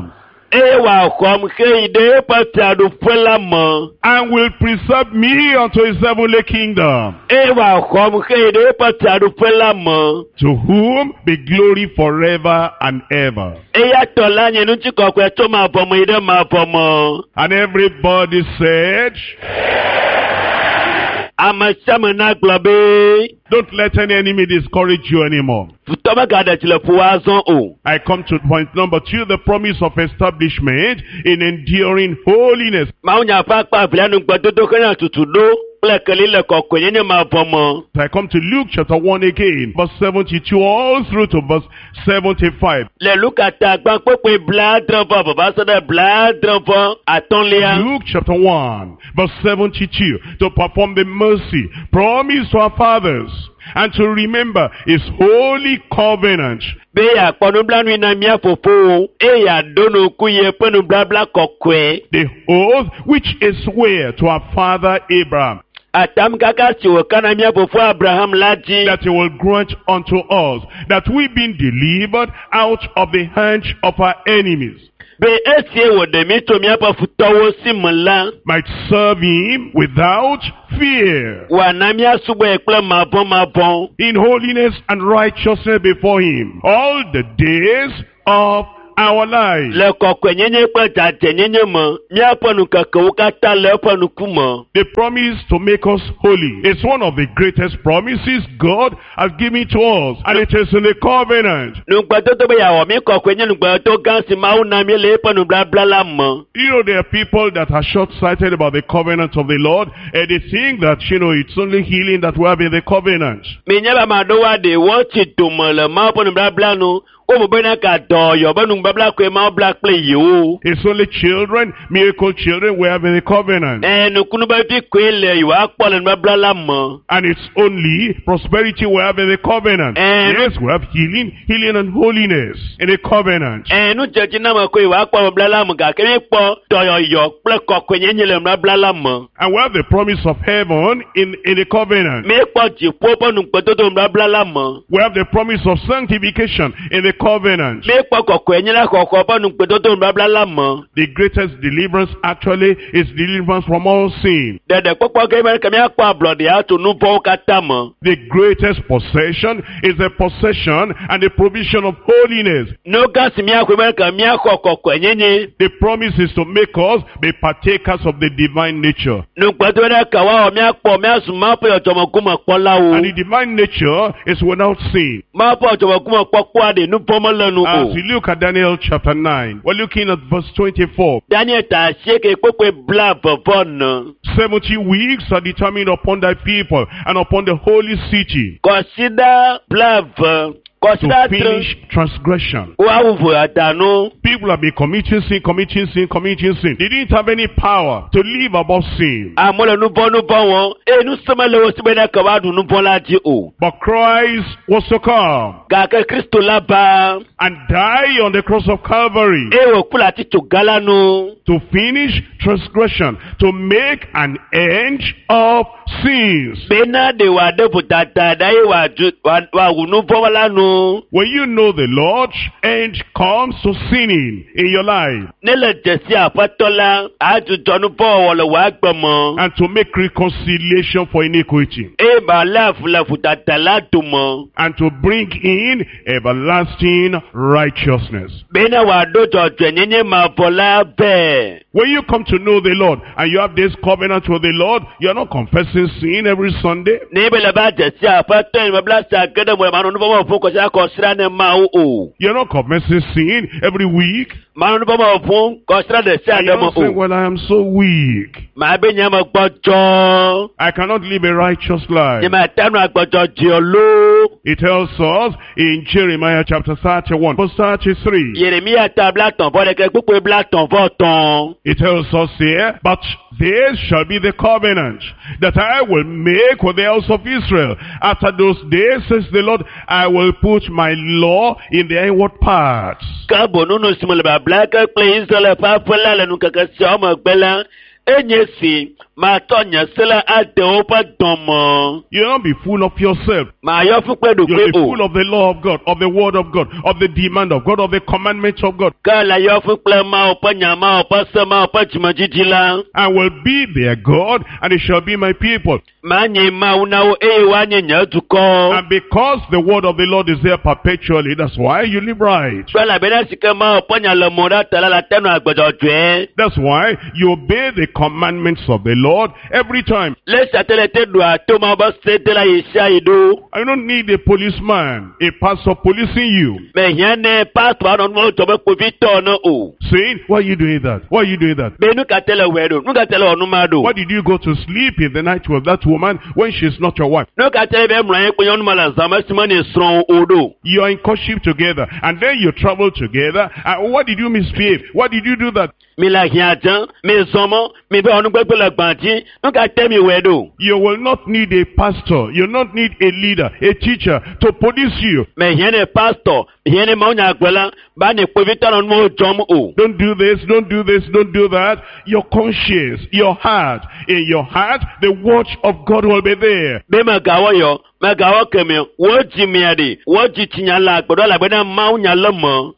Ewa kom keide patadu pelamo. and will preserve me unto his heavenly kingdom, Ewa kom keide patadu pelamo. to whom be glory forever and ever. Eya tola nyenu chikokwe to mapomo ide mapomo. And everybody said, Amashama na globe. don't let any enemy discourage you anymore. Futoma gada chile puazon o. I come to point number 2, the promise of establishment in enduring holiness. Maunya pakpa vilanu gbadodo kanya tutudo. Lekelile kokwenye mapomo. I come to Luke chapter 1 again, verse 72 all through to verse 75. Le lukata gban pepe bladrova babasada bladrova atonlia. Luke chapter 1, verse 72, to perform the mercy promised to our fathers and to remember his holy covenant. Beya ponu blanu ina mia popo. Eya dono kuye penu blabla kokwe. The oath which is sware to our father Abraham, Atam kaka chiwakana mia popo Abraham laji. that he will grant unto us, that we being delivered out of the hand of our enemies, Be esie wo de mito mia pa futowo simula. might serve him without fear, Wana mia subo ekple mabon. in holiness and righteousness before him, all the days of our lives. Le kokwe nyenye kwa tate nyenye mo. Mia ponu kaka ukata le ponu kumo. The promise to make us holy is one of the greatest promises God has given to us, and it is in the covenant. Nungbadodo be ya wa mi kokwe nye nungbadodo gansi mauna mi le ponu blabla la mo. You know, there are people that are short-sighted about the covenant of the Lord, and they think that, it's only healing that we have in the covenant. Minyaba madowa de wochi tumole ma ponu blabla no. Omo bena ka doyo benu blabla kwe ma black play you. It's only children, miracle children we have in the covenant. Nukunu ba fi kwele yu akpole blabla la mo. And it's only prosperity we have in the covenant. Yes, we have healing and holiness in the covenant. Nu jeji na ma kwe yu akpole blabla la mo ga kemi po doyo yo ple kokwe nyenye le blabla la mo. And we have the promise of heaven in the covenant. Me po ji popo nungbadodo blabla la mo. We have the promise of sanctification in the covenant. Me po kokwe nyela kokopo nungbadodo blabla la mo. The greatest deliverance actually is deliverance from all sin. Dede kokpo kemi kemi akpa blood ya to nu po kata mo. The greatest possession is the possession and the provision of holiness. No gas mi akwe kemi akokwe nyenye. The promise is to make us be partakers of the divine nature. Nungbadodo kawa o mi akpo mi asuma po yotomo kuma pola o. And the divine nature is without sin. Ma po yotomo kuma pokwa de nu pomo lenu As o. we look at Daniel chapter 9, we're looking at verse 24. Daniel ta sheke kokwe blab bon. 70 weeks are determined upon thy people and upon the holy city Consider blab. to Consider finish transgression. wa uvu atano. People have been committing sin. They didn't have any power to live above sin. Amole nu bon won. Nu semele wo sibena kawadu nu bon laji o. But Christ was to come Ga ke Kristo la ba. and die on the cross of Calvary Wo kula ti to galanu. to finish transgression, to make an end of sins. Bena de wa de butata dai wa unu bon la nu. When you know the Lord's end comes to sinning in your life Nele jesi apatola aju jonu bo wole wa gbomo. and to make reconciliation for iniquity Ba la futata la tumo. and to bring in everlasting righteousness. Bena wa dojo nyenye ma bola be. When you come to know the Lord and you have this covenant with the Lord, you are not confessing sin every Sunday. Nebe ba jesi apato en mabla sa gede mo ma no bo fun ko sa ko sira ne ma o. You're not confessing sin every week. Ma no bo fun ko sira de sa And de you're mo not saying, o. well, I am so weak. Ma be nya ma gbojo. I cannot live a righteous life. Ni ma tanu agbojo ji olo. It tells us in Jeremiah chapter 31, verse 33. Yeremia ta bla ton bo de ke pupo bla ton vo ton. It tells us here, but this shall be the covenant that I will make with the house of Israel. After those days, says the Lord, I will put my law in their inward parts. Ka bonunu simole ba bla ke ple Israel pa pela le nu keke si o mo gbela. Enye si Ma tonya sela ade opa domo. You'll not be full of yourself. Ma yo fukwe do You'll be kwe full of the law of God, of the word of God, of the demand of God, of the commandments of God. Kala yo fukwe ma opa nyama opa sama opa chimajijila. I will be their God, and they shall be my people. Ma nye ma unao wanye nyatuko. And because the word of the Lord is there perpetually, that's why you live right. Kala bena sika ma opa nyala mora talala teno agbajo jwe. That's why you obey the commandments of the Lord every time. Le satelete do atoma ba setela isha ido. I don't need a policeman, a pastor policing you, Me yane pastor anon mo tobe povito no o. saying, why are you doing that? Why are you doing that? Be nuka tele wedo, nuka tele onumado. Why did you go to sleep in the night with that woman when she's not your wife? Nuka tele be mra ko yon mala zama simani strong odo. You are in courtship together, and then you travel together. And why did you misbehave? Why did you do that? Mi la hiajan, mi zomo, mi be onu gbegbe la gbanti, nuka tell me wedo. You will not need a pastor. You will not need a leader, a teacher to police you. Me yene pastor, yene ma onya agbela, ba ni povito no mo jom o. Don't do this, don't do this, don't do that. Your conscience, your heart. In your heart, the watch of God will be there. Be ma gawo yo, ma gawo keme, wo ji mi ade, wo ji tinya la agbodo la gbe na ma onya lomo.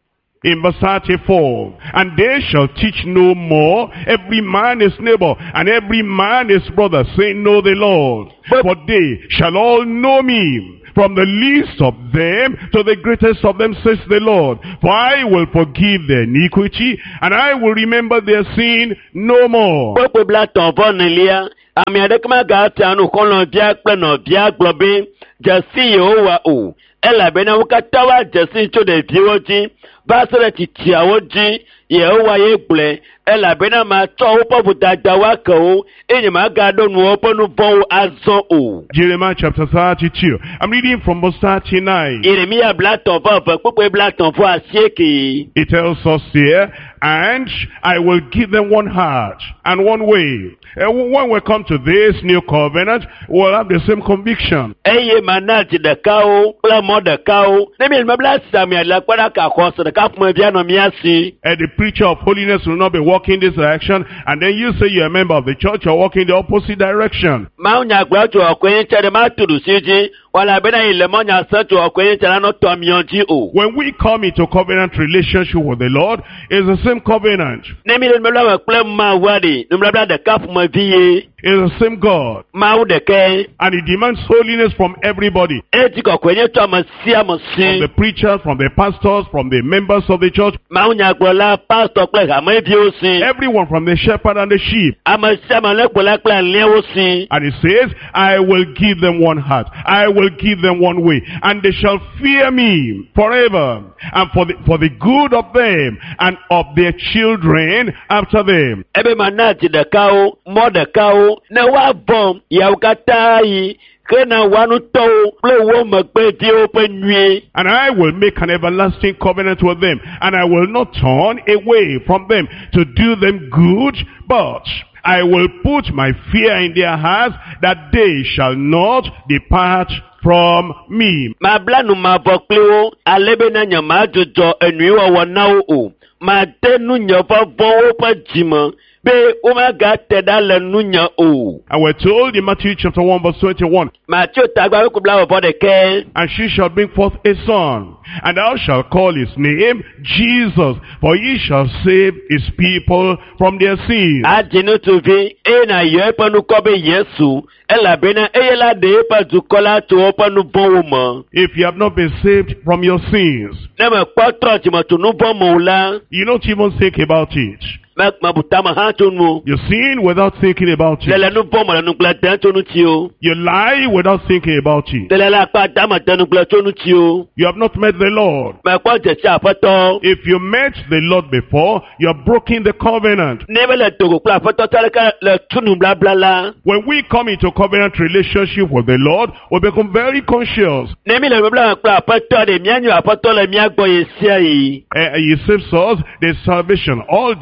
In verse 34, and they shall teach no more every man his neighbor, and every man his brother, saying, know the Lord. For they shall all know me, from the least of them to the greatest of them, says the Lord. For I will forgive their iniquity, and I will remember their sin no more. Popo bla ton von lia, ami adekma ga tanu kolon bia pe no bia globe, jasi Yehowa o. Ela bena ukatawa jasi cho de biwoji, basere titiawo ji, Yehowa ye ble, ela bena ma to opo budada wa ko, enye ma ga do nu opo nu bon azon o. Jeremiah chapter 32. I'm reading from verse 39. Jeremiah bla ton von, popo bla ton von asieke. It tells us here, and I will give them one heart and one way. And when we come to this new covenant, we'll have the same conviction. Eye manati de kao, la mo de kao. Nemi me bla sami la kwada ka khoso de ka fuma bia no miasi. And the preacher of holiness will not be walking this direction, and then you say you're a member of the church, you're walking the opposite direction. Ma unya gwa to okwenye chere ma tudu siji, wala bena ile mo nya sa to okwenye chere no to mionji o. When we come into covenant relationship with the Lord, it's the same covenant. Nemi le mla wa kle ma wadi, numla bla de ka fuma biye. It's the same God. Ma u de ke. And He demands holiness from everybody. Eti ko kwenye to amasia From the preachers, from the pastors, from the members of the church. Ma unya gwa la pastor kle ga ma bi osi. Everyone from the shepherd and the sheep. Amasia ma le kla kla le osi. And it says, I will give them one heart. I will give them one way. And they shall fear me forever. And for the good of them and of their children after them. Ebe manati de kao, mo de kao, na wa bom, ya ukatai, kena wanu to, ple wo magbe di open nwe. And I will make an everlasting covenant with them. And I will not turn away from them to do them good, but I will put my fear in their hearts that they shall not depart from me. Ma blanu ma boklewo, alebe na nyama jojo enwiwa wanao o. Ma tenu nyofa bon opa jima, be umaga teda le nunya o. And we're told in Matthew chapter 1 verse 21, Matthew tagba kubla wo de ke. and she shall bring forth a son, and thou shalt call his name Jesus, for he shall save his people from their sins. Ajinu tuvi, na yo panu kobe Yesu, ela bena eyela de pa dukola to opanu bon woman. If you have not been saved from your sins, Na me kwatro ti mo tunu bon mo la. you don't even think about it. Mek mabutama ha tunu. You sin without thinking about Lele it. nu bon mo la nu kla tan tunu ti o. You lie without thinking about it. Lele la pa dama tan nu kla tunu ti o. You have not met the Lord. Me kwa je cha fato. If you met the Lord before, you have broken the covenant. Nebe le togo kla fato talaka le tunu bla bla la. When we come into covenant relationship with the Lord, we become very conscious. Nemi le bla kla fato de mianyo fato le miagbo yesia yi. He saves us, the salvation, all the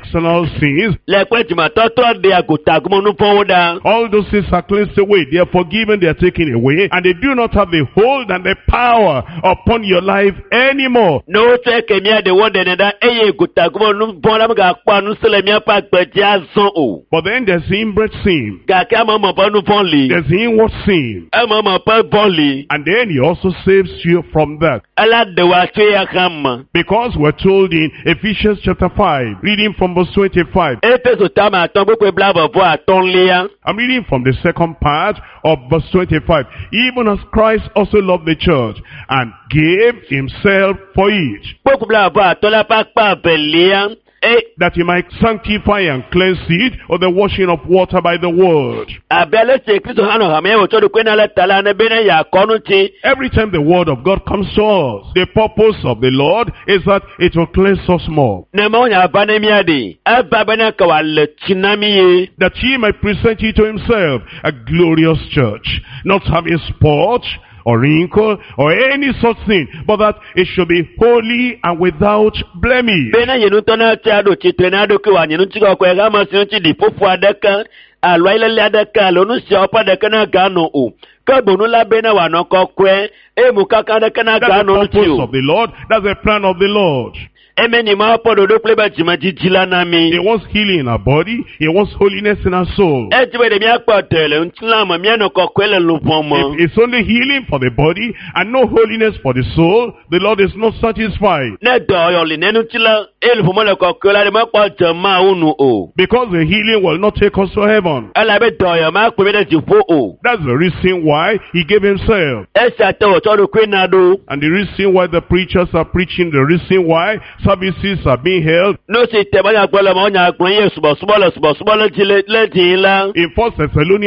external sins, lẹ́pẹ́ jùmọ̀ tọ́tọ́ de àgùntàn àgùnmọ́nú fún wúdà. all those sins are cleansed away. They are forgiven, they are taken away, and they do not have the hold and the power upon your life anymore. N'o tẹ́ kẹ̀mí àdéhùn dẹ̀nẹ̀dá ẹ̀yẹ àgùntàn àgùnmọ́nú bọ́n lámùgà pàánù sílẹ̀ mi apá gbẹ̀jẹ̀ àzán o. But then there's the inbred sin. Gàkẹ́ àmọ́ mọ̀ bọ́nú fọ́n lè. There's the inward sin. Àmọ́ mọ̀ pẹ́ bọ́n lè. And then he also saves you from that. Aládèwà tó yẹ ká mọ̀. Because we're told in Ephesians chapter 5, reading from verse 25. Éfésù tá máa tán gbogbo ìbílàbọ̀ fún àtọ́nléyà. I'm reading from the second part of verse 25. Even as Christ also loved the church and gave himself for it, Gbogbo ìbílàbọ̀ àtọ́nlá pápá àbẹ̀léyà. that he might sanctify and cleanse it of the washing of water by the word. Àbẹ̀lẹ̀ ṣe Kristo hàn hàmẹ́ òtọ́ dùkú iná lẹ́tàlá ní bẹ́ẹ̀ yà kọ́nù ti. Every time the word of God comes to us, the purpose of the Lord is that it will cleanse us more. Nẹ̀mọ́ yà bá ní míàdì. Ẹ bá bẹ́ẹ̀ náà kàwá lẹ̀ tìǹnàmíye. That he might present you to himself a glorious church, not having spot or wrinkle or any such thing, but that it should be holy and without blemish. Bẹ́ẹ̀ náà yẹnu tọ́nà tí a dò ti tẹ̀ náà dókè wà yẹnu tí kò kọ́ ẹ̀ka máa sinú ti di fúfu adẹ́kan. Àlọ́ ilẹ̀lẹ̀ adẹ́kan lónú sí ọ̀pá adẹ́kan náà gánà o. Kẹ́gbọ̀nù lábẹ́ náà wà náà kọ́ kọ́ èmù kankan adẹ́kan náà That's the gánà ti purpose o. of the Lord. That's the plan of the Lord. Ẹ̀mẹ́ni máa pọ̀ dòdó pé bẹ́ẹ̀ jìmọ̀ jíjí lánàá mi. He wants healing in our body. He wants holiness in our soul. Ẹ ti bẹ̀rẹ̀ mi àpọ̀ tẹ̀lẹ̀ ń tún láàmú mi ẹ̀nà kọ̀ọ̀kọ́ ẹ̀lẹ̀ ló pọ̀ mọ́. If it's only healing for the body and no holiness for the soul, the Lord is not satisfied. Ní dọ̀ọ̀yọ̀ lè nẹ́nu tí la èlùfọ̀mọ́lẹ̀ kọ̀ọ̀kọ́ láti má pọ̀ jẹ̀ máa ń nu o. Because the healing will not take us to heaven. Ẹ lábẹ́ dọ̀ọ̀yọ̀ máa pè mí lẹ́sì fún o. That's the reason why he gave himself. Ẹ ṣàtẹ̀wọ̀ tọ́dún pé náà do. And the reason why the preachers are preaching, the reason why services are being held. N'o sì tẹ̀ bá yà gbọ́ lọ́mọ ọ̀nyà gbọ́n yẹ ṣùbọ̀ṣùbọ̀lọ̀ jí lẹ́tì ńlá. In 1 Thessalonians